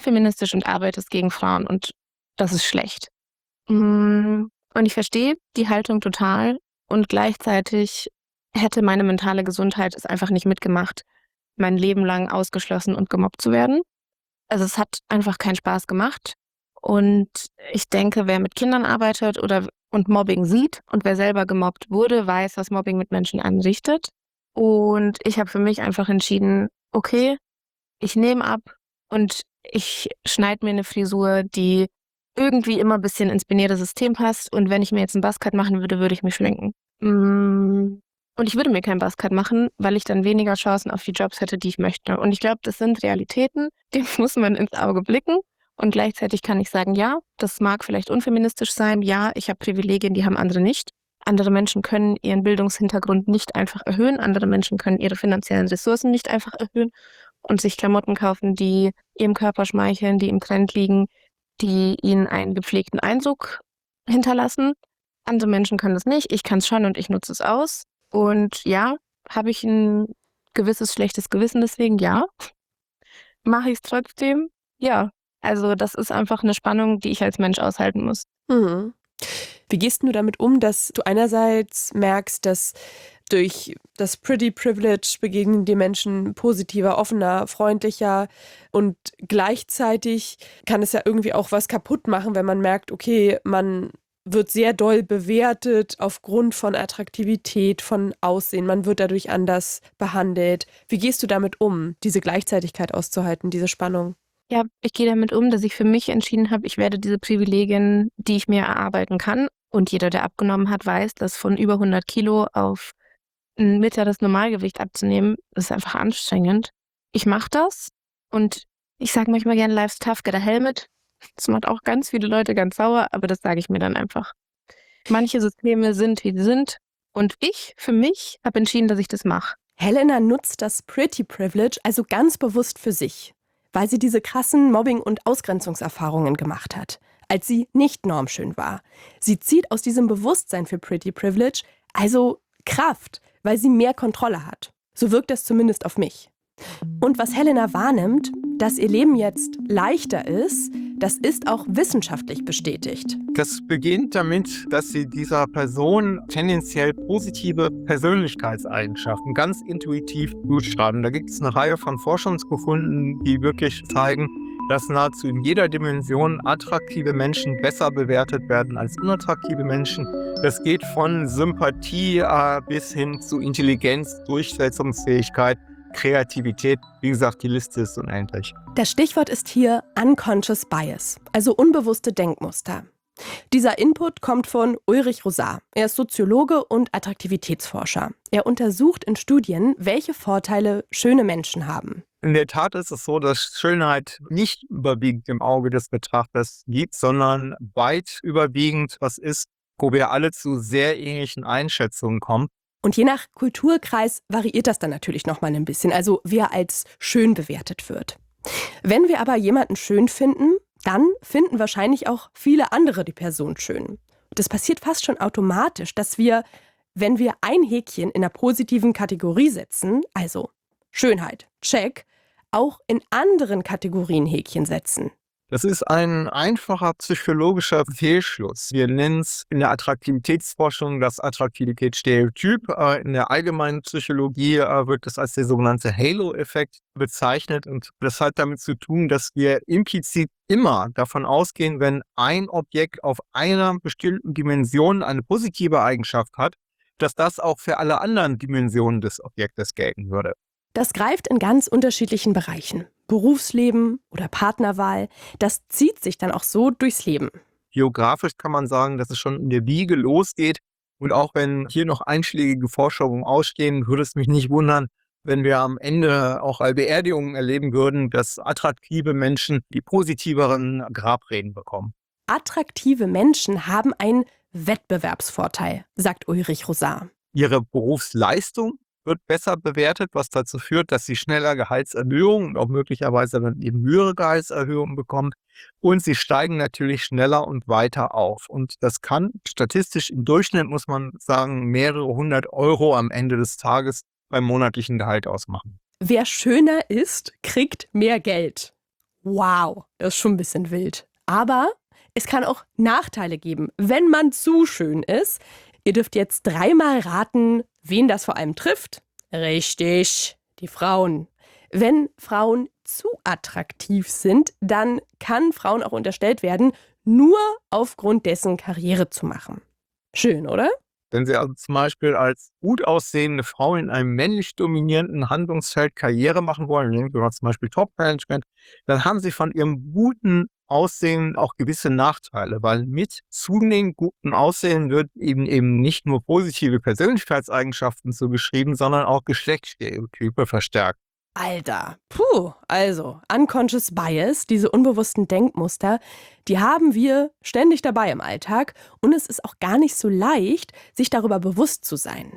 feministisch und arbeitest gegen Frauen und das ist schlecht. Und ich verstehe die Haltung total und gleichzeitig hätte meine mentale Gesundheit es einfach nicht mitgemacht, mein Leben lang ausgeschlossen und gemobbt zu werden. Also, es hat einfach keinen Spaß gemacht und ich denke, wer mit Kindern arbeitet und Mobbing sieht und wer selber gemobbt wurde, weiß, was Mobbing mit Menschen anrichtet. Und ich habe für mich einfach entschieden: „Okay, ich nehme ab und ich schneide mir 'ne Frisur, die irgendwie immer bisschen ins binäre System passt und wenn ich mir jetzt 'n Buzzcut machen würde, würde ich mich schminken. Und ich würde mir keinen Buzzcut machen, weil ich dann weniger Chancen auf die Jobs hätte, die ich möchte. Und ich glaube, das sind Realitäten, dem muss man ins Auge blicken. Und gleichzeitig kann ich sagen, ja, das mag vielleicht unfeministisch sein. Ja, ich habe Privilegien, die haben andere nicht. Andere Menschen können ihren Bildungshintergrund nicht einfach erhöhen. Andere Menschen können ihre finanziellen Ressourcen nicht einfach erhöhen und sich Klamotten kaufen, die ihrem Körper schmeicheln, die im Trend liegen, die ihnen einen gepflegten Eindruck hinterlassen. Andere Menschen können das nicht. Ich kann es schon und ich nutze es aus. Und ja, habe ich ein gewisses schlechtes Gewissen deswegen? Ja. Mache ich es trotzdem? Ja. Also, das ist einfach eine Spannung, die ich als Mensch aushalten muss. Mhm. Wie gehst du damit um, dass du einerseits merkst, dass durch das Pretty Privilege begegnen die Menschen positiver, offener, freundlicher und gleichzeitig kann es ja irgendwie auch was kaputt machen, wenn man merkt, okay, man wird sehr doll bewertet aufgrund von Attraktivität, von Aussehen, man wird dadurch anders behandelt. Wie gehst du damit um, diese Gleichzeitigkeit auszuhalten, diese Spannung? Ja, ich gehe damit um, dass ich für mich entschieden habe, ich werde diese Privilegien, die ich mir erarbeiten kann und jeder, der abgenommen hat, weiß, dass von über 100 Kilo auf 'n mittleres Normalgewicht abzunehmen, ist einfach anstrengend. Ich mache das und ich sage manchmal gerne: „Life's tough, get a helmet." Das macht auch ganz viele Leute ganz sauer, aber das sage ich mir dann einfach. Manche Systeme sind, wie sie sind und ich für mich habe entschieden, dass ich das mache. Helena nutzt das Pretty Privilege also ganz bewusst für sich, weil sie diese krassen Mobbing- und Ausgrenzungserfahrungen gemacht hat, als sie nicht normschön war. Sie zieht aus diesem Bewusstsein für Pretty Privilege also Kraft, weil sie mehr Kontrolle hat. So wirkt das zumindest auf mich. Und was Helena wahrnimmt, dass ihr Leben jetzt leichter ist, das ist auch wissenschaftlich bestätigt. Das beginnt damit, dass sie dieser Person tendenziell positive Persönlichkeitseigenschaften ganz intuitiv zuschreiben. Da gibt es eine Reihe von Forschungsbefunden, die wirklich zeigen, dass nahezu in jeder Dimension attraktive Menschen besser bewertet werden als unattraktive Menschen. Das geht von Sympathie bis hin zu Intelligenz, Durchsetzungsfähigkeit, Kreativität. Wie gesagt, die Liste ist unendlich. Das Stichwort ist hier Unconscious Bias, also unbewusste Denkmuster. Dieser Input kommt von Ulrich Rosar. Er ist Soziologe und Attraktivitätsforscher. Er untersucht in Studien, welche Vorteile schöne Menschen haben. In der Tat ist es so, dass Schönheit nicht überwiegend im Auge des Betrachters liegt, sondern weit überwiegend was ist, wo wir alle zu sehr ähnlichen Einschätzungen kommen. Und je nach Kulturkreis variiert das dann natürlich nochmal ein bisschen, also wer als schön bewertet wird. Wenn wir aber jemanden schön finden, dann finden wahrscheinlich auch viele andere die Person schön. Das passiert fast schon automatisch, dass wir, wenn wir ein Häkchen in einer positiven Kategorie setzen, also Schönheit, check, auch in anderen Kategorien Häkchen setzen. Das ist ein einfacher psychologischer Fehlschluss. Wir nennen es in der Attraktivitätsforschung das Attraktivitätsstereotyp. In der allgemeinen Psychologie wird das als der sogenannte Halo-Effekt bezeichnet. Und das hat damit zu tun, dass wir implizit immer davon ausgehen, wenn ein Objekt auf einer bestimmten Dimension eine positive Eigenschaft hat, dass das auch für alle anderen Dimensionen des Objektes gelten würde. Das greift in ganz unterschiedlichen Bereichen. Berufsleben oder Partnerwahl, das zieht sich dann auch so durchs Leben. Geografisch kann man sagen, dass es schon in der Wiege losgeht. Und auch wenn hier noch einschlägige Forschungen ausstehen, würde es mich nicht wundern, wenn wir am Ende auch Beerdigungen erleben würden, dass attraktive Menschen die positiveren Grabreden bekommen. Attraktive Menschen haben einen Wettbewerbsvorteil, sagt Ulrich Rosar. Ihre Berufsleistung wird besser bewertet, was dazu führt, dass sie schneller Gehaltserhöhungen und auch möglicherweise dann eben höhere Gehaltserhöhungen bekommen. Und sie steigen natürlich schneller und weiter auf. Und das kann statistisch im Durchschnitt, muss man sagen, mehrere 100 € am Ende des Tages beim monatlichen Gehalt ausmachen. Wer schöner ist, kriegt mehr Geld. Wow, das ist schon ein bisschen wild. Aber es kann auch Nachteile geben, wenn man zu schön ist. Ihr dürft jetzt 3-mal raten, wen das vor allem trifft. Richtig, die Frauen. Wenn Frauen zu attraktiv sind, dann kann Frauen auch unterstellt werden, nur aufgrund dessen Karriere zu machen. Schön, oder? Wenn Sie also zum Beispiel als gut aussehende Frau in einem männlich dominierenden Handlungsfeld Karriere machen wollen, nehmen wir mal zum Beispiel Top-Management, dann haben Sie von Ihrem guten Aussehen auch gewisse Nachteile, weil mit zunehmend gutem Aussehen wird eben nicht nur positive Persönlichkeitseigenschaften zugeschrieben, sondern auch Geschlechtsstereotype verstärkt. Alter, also Unconscious Bias, diese unbewussten Denkmuster, die haben wir ständig dabei im Alltag und es ist auch gar nicht so leicht, sich darüber bewusst zu sein.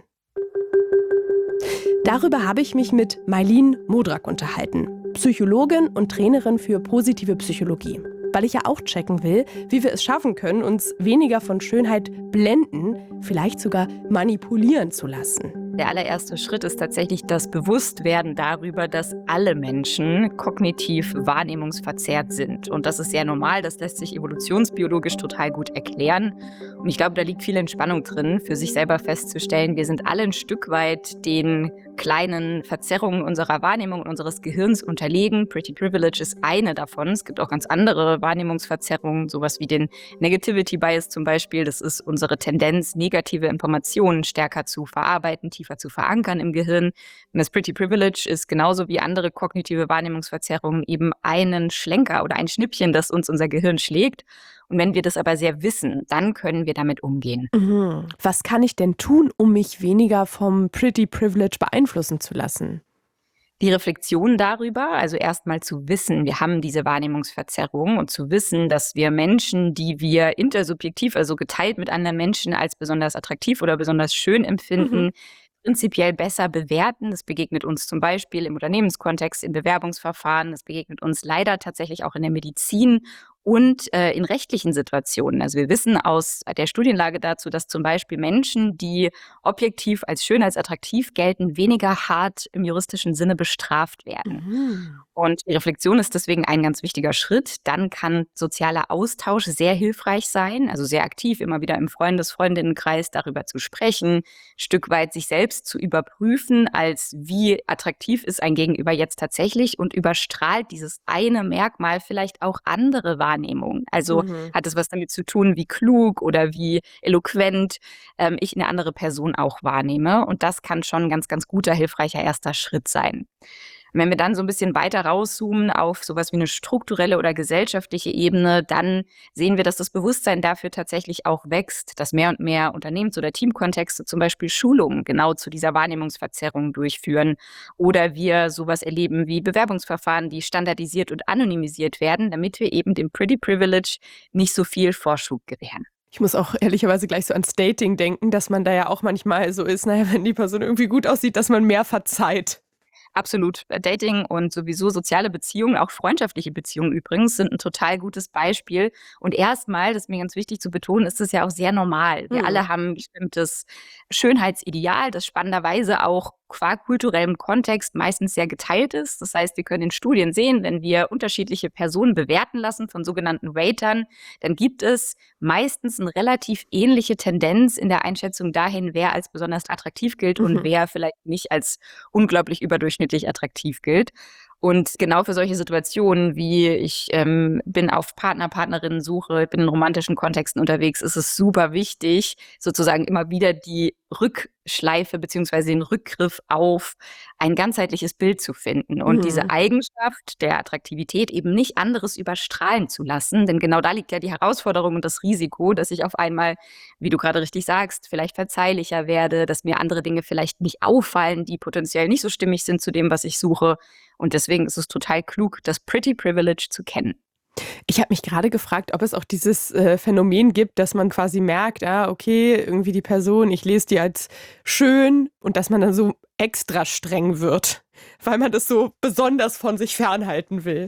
Darüber habe ich mich mit Maylin Modrak unterhalten, Psychologin und Trainerin für positive Psychologie. Weil ich ja auch checken will, wie wir es schaffen können, uns weniger von Schönheit blenden, vielleicht sogar manipulieren zu lassen. Der allererste Schritt ist tatsächlich das Bewusstwerden darüber, dass alle Menschen kognitiv wahrnehmungsverzerrt sind. Und das ist sehr normal, das lässt sich evolutionsbiologisch total gut erklären. Und ich glaube, da liegt viel Entspannung drin, für sich selber festzustellen, wir sind alle ein Stück weit den kleinen Verzerrungen unserer Wahrnehmung und unseres Gehirns unterlegen. Pretty Privilege ist eine davon. Es gibt auch ganz andere Wahrnehmungsverzerrungen, sowas wie den Negativity Bias zum Beispiel. Das ist unsere Tendenz, negative Informationen stärker zu verarbeiten, tiefer zu verankern im Gehirn. Und das Pretty Privilege ist genauso wie andere kognitive Wahrnehmungsverzerrungen eben einen Schlenker oder ein Schnippchen, das uns unser Gehirn schlägt. Und wenn wir das aber sehr wissen, dann können wir damit umgehen. Was kann ich denn tun, um mich weniger vom Pretty Privilege beeinflussen zu lassen? Die Reflexion darüber, also erstmal zu wissen, wir haben diese Wahrnehmungsverzerrung und zu wissen, dass wir Menschen, die wir intersubjektiv, also geteilt mit anderen Menschen als besonders attraktiv oder besonders schön empfinden, prinzipiell besser bewerten. Das begegnet uns zum Beispiel im Unternehmenskontext, in Bewerbungsverfahren, das begegnet uns leider tatsächlich auch in der Medizin und in rechtlichen Situationen. Also wir wissen aus der Studienlage dazu, dass zum Beispiel Menschen, die objektiv als schönheitsattraktiv gelten, weniger hart im juristischen Sinne bestraft werden. Und die Reflexion ist deswegen ein ganz wichtiger Schritt. Dann kann sozialer Austausch sehr hilfreich sein, also sehr aktiv immer wieder im Freundinnenkreis darüber zu sprechen, ein Stück weit sich selbst zu überprüfen, als wie attraktiv ist ein Gegenüber jetzt tatsächlich und überstrahlt dieses eine Merkmal vielleicht auch andere Wahrnehmungen. Also hat es was damit zu tun, wie klug oder wie eloquent ich eine andere Person auch wahrnehme. Und das kann schon ein ganz, ganz guter, hilfreicher erster Schritt sein. Wenn wir dann so ein bisschen weiter rauszoomen auf sowas wie eine strukturelle oder gesellschaftliche Ebene, dann sehen wir, dass das Bewusstsein dafür tatsächlich auch wächst, dass mehr und mehr Unternehmens- oder Teamkontexte zum Beispiel Schulungen genau zu dieser Wahrnehmungsverzerrung durchführen oder wir sowas erleben wie Bewerbungsverfahren, die standardisiert und anonymisiert werden, damit wir eben dem Pretty Privilege nicht so viel Vorschub gewähren. Ich muss auch ehrlicherweise gleich so ans Dating denken, dass man da ja auch manchmal so ist, naja, wenn die Person irgendwie gut aussieht, dass man mehr verzeiht. Absolut. Dating und sowieso soziale Beziehungen, auch freundschaftliche Beziehungen übrigens, sind ein total gutes Beispiel. Und erstmal, das ist mir ganz wichtig zu betonen, ist es ja auch sehr normal. Wir alle haben ein bestimmtes Schönheitsideal, das spannenderweise auch qua kulturellem Kontext meistens sehr geteilt ist. Das heißt, wir können in Studien sehen, wenn wir unterschiedliche Personen bewerten lassen von sogenannten Ratern, dann gibt es meistens eine relativ ähnliche Tendenz in der Einschätzung dahin, wer als besonders attraktiv gilt und wer vielleicht nicht als unglaublich überdurchschnittlich attraktiv gilt. Und genau für solche Situationen wie ich bin auf Partnerinnen-Suche, ich bin in romantischen Kontexten unterwegs, ist es super wichtig, sozusagen immer wieder die Rückschleife bzw. den Rückgriff auf ein ganzheitliches Bild zu finden und diese Eigenschaft der Attraktivität eben nicht anderes überstrahlen zu lassen. Denn genau da liegt ja die Herausforderung und das Risiko, dass ich auf einmal, wie du gerade richtig sagst, vielleicht verzeihlicher werde, dass mir andere Dinge vielleicht nicht auffallen, die potenziell nicht so stimmig sind zu dem, was ich suche. Und deswegen ist es total klug, das Pretty Privilege zu kennen. Ich habe mich gerade gefragt, ob es auch dieses Phänomen gibt, dass man quasi merkt, okay, irgendwie die Person, ich lese die als schön und dass man dann so extra streng wird, weil man das so besonders von sich fernhalten will.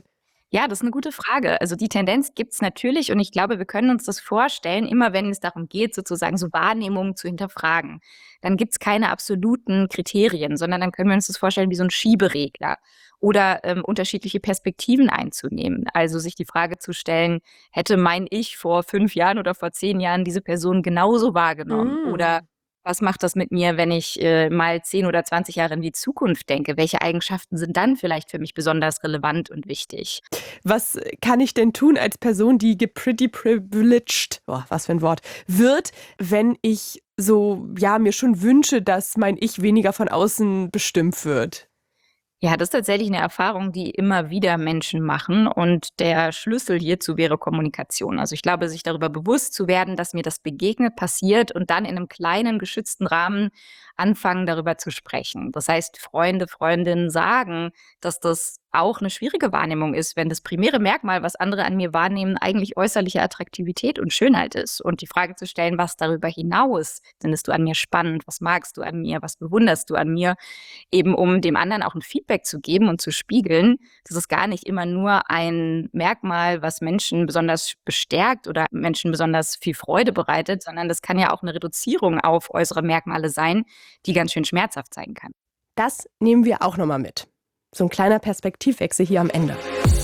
Ja, das ist eine gute Frage. Also die Tendenz gibt's natürlich und ich glaube, wir können uns das vorstellen, immer wenn es darum geht, sozusagen so Wahrnehmungen zu hinterfragen. Dann gibt's keine absoluten Kriterien, sondern dann können wir uns das vorstellen wie so ein Schieberegler oder unterschiedliche Perspektiven einzunehmen. Also sich die Frage zu stellen, hätte mein Ich vor 5 Jahren oder vor 10 Jahren diese Person genauso wahrgenommen? Oder was macht das mit mir, wenn ich mal 10 oder 20 Jahre in die Zukunft denke? Welche Eigenschaften sind dann vielleicht für mich besonders relevant und wichtig? Was kann ich denn tun als Person, die pretty privileged, was für ein Wort, wird, wenn ich so, ja, mir schon wünsche, dass mein Ich weniger von außen bestimmt wird? Ja, das ist tatsächlich eine Erfahrung, die immer wieder Menschen machen und der Schlüssel hierzu wäre Kommunikation. Also ich glaube, sich darüber bewusst zu werden, dass mir das begegnet, passiert und dann in einem kleinen, geschützten Rahmen anfangen, darüber zu sprechen. Das heißt, Freunde, Freundinnen sagen, dass das auch eine schwierige Wahrnehmung ist, wenn das primäre Merkmal, was andere an mir wahrnehmen, eigentlich äußerliche Attraktivität und Schönheit ist. Und die Frage zu stellen, was darüber hinaus findest du an mir spannend, was magst du an mir, was bewunderst du an mir, eben um dem anderen auch ein Feedback zu geben und zu spiegeln. Das ist gar nicht immer nur ein Merkmal, was Menschen besonders bestärkt oder Menschen besonders viel Freude bereitet, sondern das kann ja auch eine Reduzierung auf äußere Merkmale sein, die ganz schön schmerzhaft sein kann. Das nehmen wir auch nochmal mit. So ein kleiner Perspektivwechsel hier am Ende.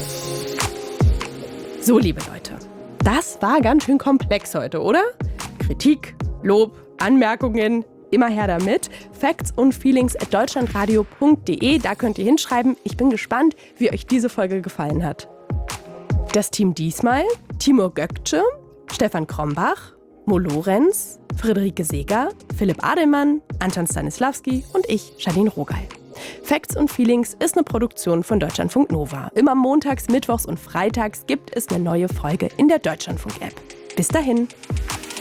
So, liebe Leute, das war ganz schön komplex heute, oder? Kritik, Lob, Anmerkungen, immer her damit. Facts und Feelings@deutschlandradio.de, da könnt ihr hinschreiben. Ich bin gespannt, wie euch diese Folge gefallen hat. Das Team diesmal: Timur Gökçe, Stefan Krombach, Mo Lorenz, Friederike Seeger, Philipp Adelmann, Anton Stanislawski und ich, Charlene Rogal. Facts und Feelings ist eine Produktion von Deutschlandfunk Nova. Immer montags, mittwochs und freitags gibt es eine neue Folge in der Deutschlandfunk-App. Bis dahin.